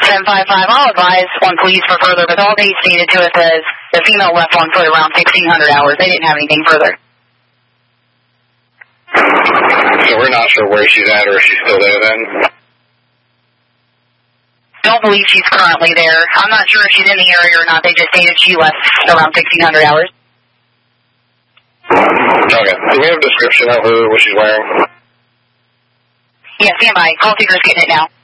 1055, I'll advise on police for further, but all they stated to us is the female left on foot around 1600 hours. They didn't have anything further. So we're not sure where she's at or if she's still there then? I don't believe she's currently there. I'm not sure if she's in the area or not. They just stated she left around 1600 hours. Okay. Do we have a description of her, what she's wearing? Yeah, stand by. Call taker's getting it now.